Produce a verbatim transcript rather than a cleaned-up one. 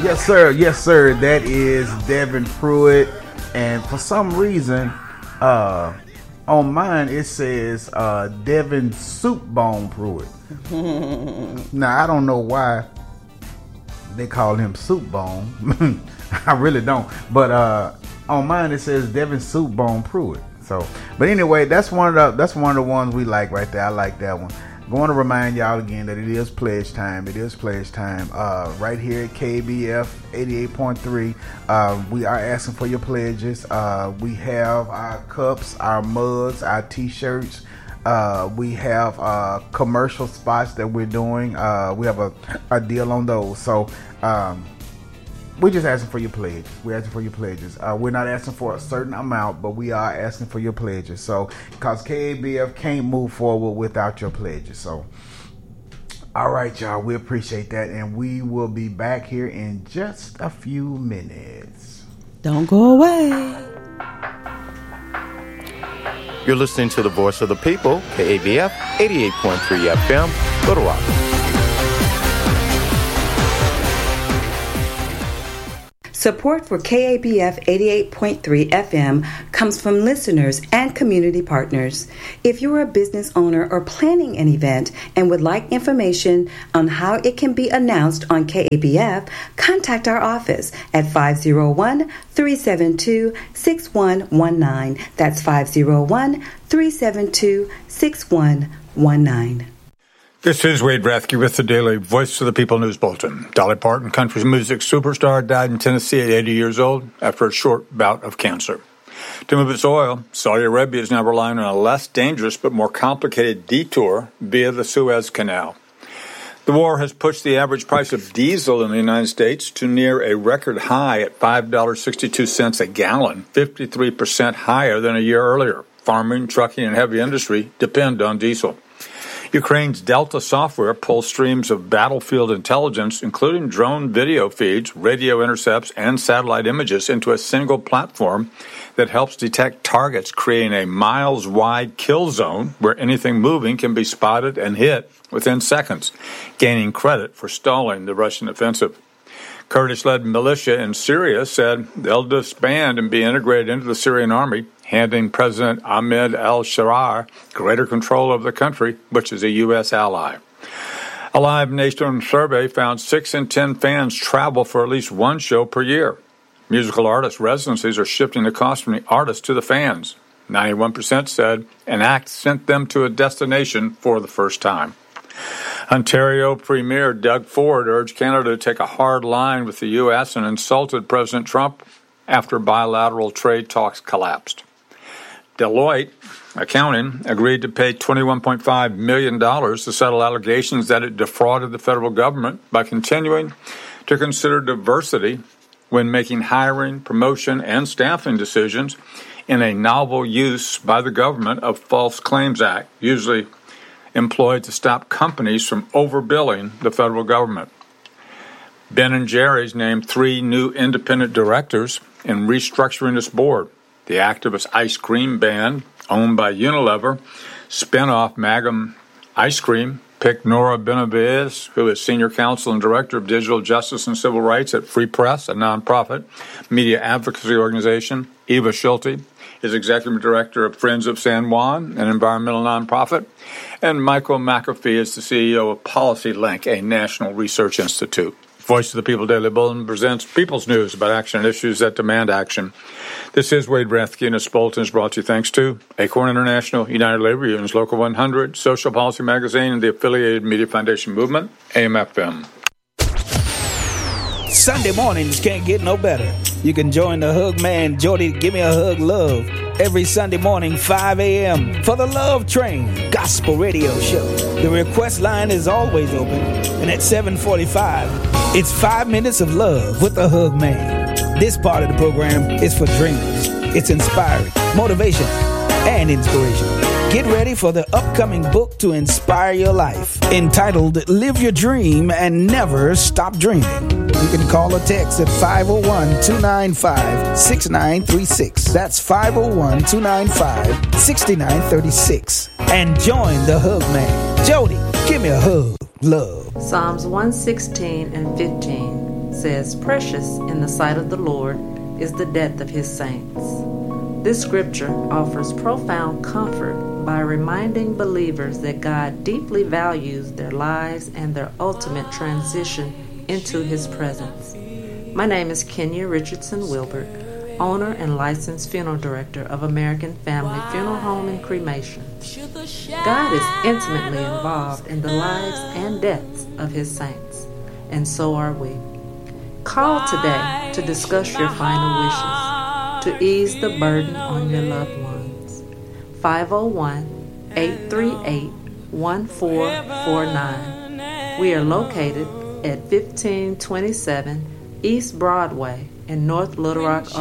Yes, sir. Yes, sir. That is Devin Pruitt. And for some reason, uh, on mine it says uh, Devin Soupbone Pruitt. Now, I don't know why they call him Soupbone. I really don't. But uh, on mine it says Devin Soupbone Pruitt. So, but anyway, that's one of the that's one of the ones we like right there. I like that one. Going to remind y'all again that it is pledge time. It is pledge time. Uh, right here at K A B F eighty-eight point three. Uh, we are asking for your pledges. Uh, we have our cups, our mugs, our t-shirts. Uh, we have uh, commercial spots that we're doing. Uh, we have a, a deal on those. So um, we're just asking for your pledges. We're asking for your pledges. Uh, we're not asking for a certain amount, but we are asking for your pledges. So, because K A B F can't move forward without your pledges. So, all right, y'all. We appreciate that. And we will be back here in just a few minutes. Don't go away. You're listening to the Voice of the People, K A B F eighty-eight point three F M, Little Rock. Support for K A B F eighty-eight point three F M comes from listeners and community partners. If you're a business owner or planning an event and would like information on how it can be announced on K A B F, contact our office at five oh one, three seven two, six one one nine. That's five oh one, three seven two, six one one nine. This is Wade Rathke with the Daily Voice of the People News Bulletin. Dolly Parton, country music superstar, died in Tennessee at eighty years old after a short bout of cancer. To move its oil, Saudi Arabia is now relying on a less dangerous but more complicated detour via the Suez Canal. The war has pushed the average price of diesel in the United States to near a record high at five dollars and sixty-two cents a gallon, fifty-three percent higher than a year earlier. Farming, trucking, and heavy industry depend on diesel. Ukraine's Delta software pulls streams of battlefield intelligence, including drone video feeds, radio intercepts, and satellite images into a single platform that helps detect targets, creating a miles-wide kill zone where anything moving can be spotted and hit within seconds, gaining credit for stalling the Russian offensive. Kurdish-led militia in Syria said they'll disband and be integrated into the Syrian army, handing President Ahmed al-Sharaa greater control of the country, which is a U S ally. A Live Nation survey found six in ten fans travel for at least one show per year. Musical artist residencies are shifting the cost from the artist to the fans. ninety-one percent said an act sent them to a destination for the first time. Ontario Premier Doug Ford urged Canada to take a hard line with the U S and insulted President Trump after bilateral trade talks collapsed. Deloitte Accounting agreed to pay twenty-one point five million dollars to settle allegations that it defrauded the federal government by continuing to consider diversity when making hiring, promotion, and staffing decisions in a novel use by the government of False Claims Act, usually employed to stop companies from overbilling the federal government. Ben and Jerry's named three new independent directors in restructuring its board. The activist ice cream band, owned by Unilever, spin-off Magnum Ice Cream, picked Nora Benavides, who is Senior Counsel and Director of Digital Justice and Civil Rights at Free Press, a nonprofit media advocacy organization. Eva Schulte is Executive Director of Friends of San Juan, an environmental nonprofit. And Michael McAfee is the C E O of Policy Link, a national research institute. Voice of the People Daily Bulletin presents People's News about action and issues that demand action. This is Wade Rathke, and this bulletin is brought to you thanks to Acorn International, United Labor Unions, Local one hundred, Social Policy Magazine, and the affiliated Media Foundation Movement, A M F M. Sunday mornings can't get no better. You can join the Hug Man, Jody, Give Me a Hug Love, every Sunday morning, five a.m. for the Love Train Gospel Radio Show. The request line is always open, and at seven forty-five, it's five minutes of love with the Hug Man. This part of the program is for dreamers. It's inspiring, motivation, and inspiration. Get ready for the upcoming book to inspire your life, entitled Live Your Dream and Never Stop Dreaming. You can call or text at five oh one, two nine five, six nine three six. That's five oh one, two nine five, six nine three six. And join the Hug Man. Jody, give me a hug. Love. Psalms one sixteen and fifteen. says, "Precious in the sight of the Lord is the death of his saints." This scripture offers profound comfort by reminding believers that God deeply values their lives and their ultimate transition into his presence. My name is Kenya Richardson Wilbert, owner and licensed funeral director of American Family Funeral Home and Cremation. God is intimately involved in the lives and deaths of his saints, and so are we. Call today to discuss your final wishes, to ease the burden on your loved ones. five oh one, eight three eight, one four four nine. We are located at fifteen twenty-seven East Broadway in North Little Rock,